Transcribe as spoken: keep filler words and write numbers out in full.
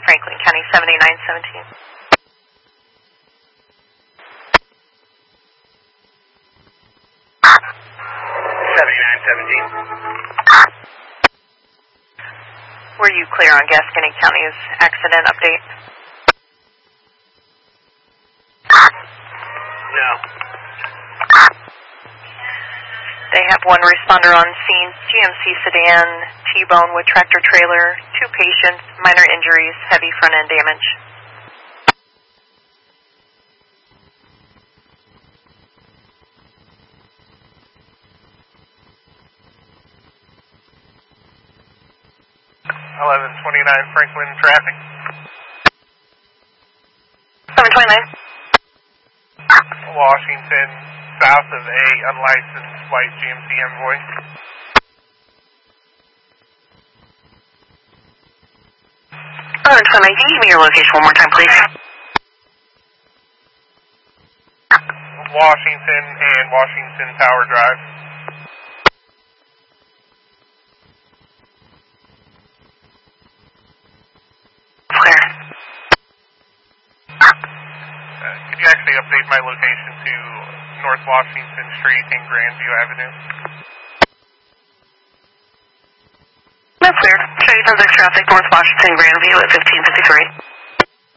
Franklin County seventy-nine seventeen. seventy-nine seventeen. Were you clear on Gascony County's accident update? No. They have one responder on scene, G M C sedan, T-bone with tractor trailer, two patients, minor injuries, heavy front end damage. eleven twenty-nine Franklin traffic. seven twenty-nine. Washington, south of a unlicensed white G M C Envoy. eleven twenty-nine, can you give me your location one more time, please? Washington and Washington Tower Drive. Clear. Uh, could you actually update my location to North Washington Street and Grandview Avenue? That's clear. Show you traffic, North Washington, Grandview at fifteen fifty-three.